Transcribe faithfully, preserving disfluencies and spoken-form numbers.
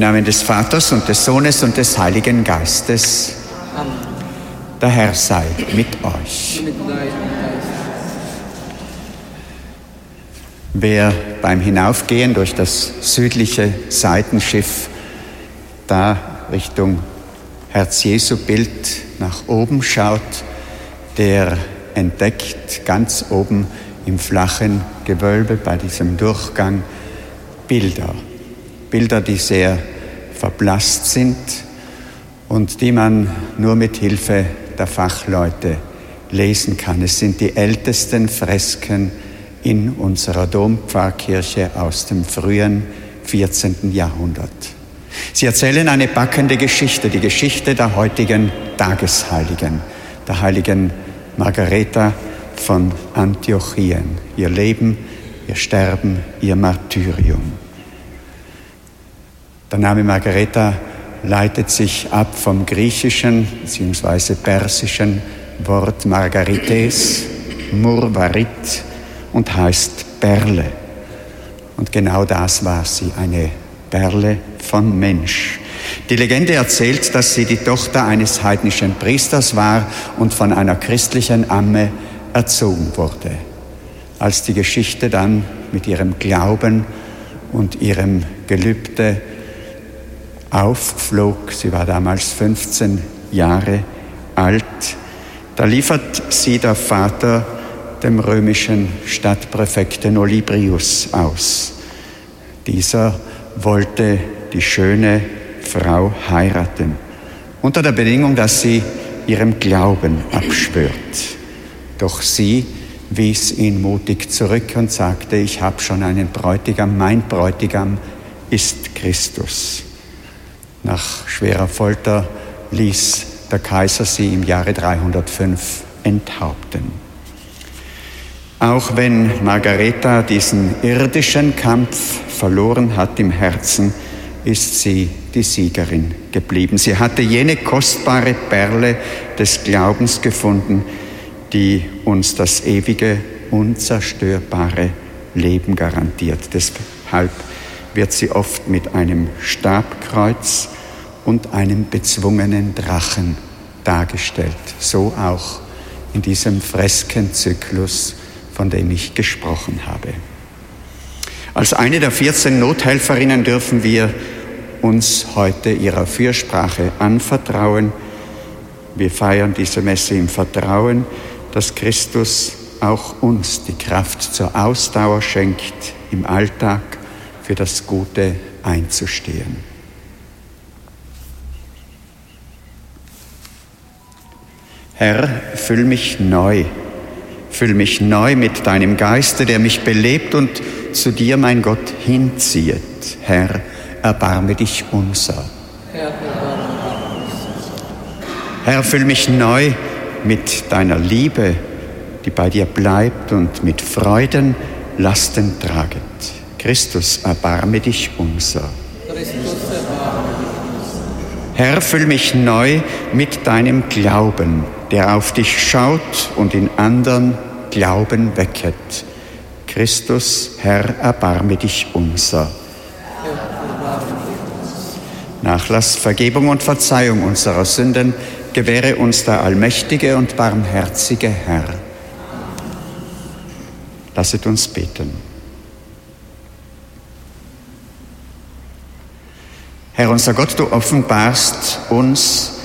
Namen des Vaters und des Sohnes und des Heiligen Geistes. Amen. Der Herr sei mit euch. Mit deinem Geist. Wer beim Hinaufgehen durch das südliche Seitenschiff da Richtung Herz-Jesu-Bild nach oben schaut, der entdeckt ganz oben im flachen Gewölbe bei diesem Durchgang Bilder. Bilder, die sehr verblasst sind und die man nur mit Hilfe der Fachleute lesen kann. Es sind die ältesten Fresken in unserer Dompfarrkirche aus dem frühen vierzehnten Jahrhundert. Sie erzählen eine packende Geschichte, die Geschichte der heutigen Tagesheiligen, der heiligen Margareta von Antiochien, ihr Leben, ihr Sterben, ihr Martyrium. Der Name Margareta leitet sich ab vom griechischen bzw. persischen Wort Margarites, Murvarit, und heißt Perle. Und genau das war sie, eine Perle von Mensch. Die Legende erzählt, dass sie die Tochter eines heidnischen Priesters war und von einer christlichen Amme erzogen wurde. Als die Geschichte dann mit ihrem Glauben und ihrem Gelübde aufflog, sie war damals fünfzehn Jahre alt, da liefert sie der Vater dem römischen Stadtpräfekten Olybrius aus. Dieser wollte die schöne Frau heiraten, unter der Bedingung, dass sie ihrem Glauben abschwört. Doch sie wies ihn mutig zurück und sagte, ich habe schon einen Bräutigam, mein Bräutigam ist Christus. Nach schwerer Folter ließ der Kaiser sie im Jahre dreihundertfünf enthaupten. Auch wenn Margareta diesen irdischen Kampf verloren hat im Herzen, ist sie die Siegerin geblieben. Sie hatte jene kostbare Perle des Glaubens gefunden, die uns das ewige, unzerstörbare Leben garantiert. Deshalb wird sie oft mit einem Stabkreuz und einem bezwungenen Drachen dargestellt. So auch in diesem Freskenzyklus, von dem ich gesprochen habe. Als eine der vierzehn Nothelferinnen dürfen wir uns heute ihrer Fürsprache anvertrauen. Wir feiern diese Messe im Vertrauen, dass Christus auch uns die Kraft zur Ausdauer schenkt, im Alltag für das Gute einzustehen. Herr, füll mich neu, füll mich neu mit deinem Geiste, der mich belebt und zu dir, mein Gott, hinzieht. Herr, erbarme dich unser. Herr, erbarme dich. Herr, füll mich neu mit deiner Liebe, die bei dir bleibt und mit Freuden Lasten traget. Christus, erbarme dich unser. Christus, erbarme dich unser. Herr, füll mich neu mit deinem Glauben, der auf dich schaut und in anderen Glauben wecket. Christus, Herr, erbarme dich unser. Nachlass, Vergebung und Verzeihung unserer Sünden gewähre uns der allmächtige und barmherzige Herr. Lasset uns beten. Herr unser Gott, du offenbarst uns